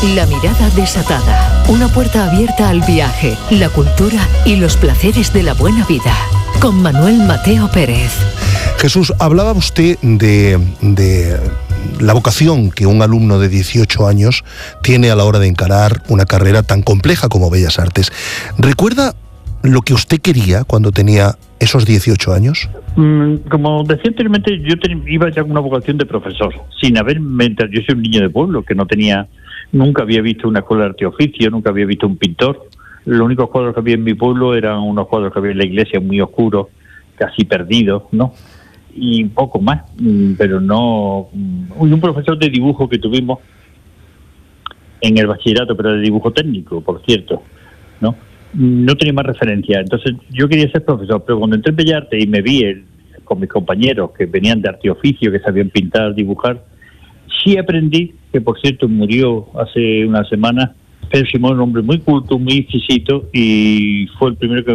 La mirada desatada. Una puerta abierta al viaje, la cultura y los placeres de la buena vida. Con Manuel Mateo Pérez. Jesús, hablaba usted de la vocación que un alumno de 18 años tiene a la hora de encarar una carrera tan compleja como Bellas Artes. ¿Recuerda lo que usted quería cuando tenía esos 18 años? Como decía anteriormente, yo iba ya con una vocación de profesor, sin yo soy un niño de pueblo que nunca había visto una escuela de arte y oficio, nunca había visto un pintor. Los únicos cuadros que había en mi pueblo eran unos cuadros que había en la iglesia muy oscuros, casi perdidos, ¿no? Y poco más, pero no. Un profesor de dibujo que tuvimos en el bachillerato, pero de dibujo técnico, por cierto, ¿no? No tenía más referencia. Entonces yo quería ser profesor, pero cuando entré en Bellas Artes y me vi con mis compañeros que venían de arte y oficio, que sabían pintar, dibujar, sí aprendí, que por cierto murió hace una semana, Pedro Simón, un hombre muy culto, muy exquisito, y fue el primero que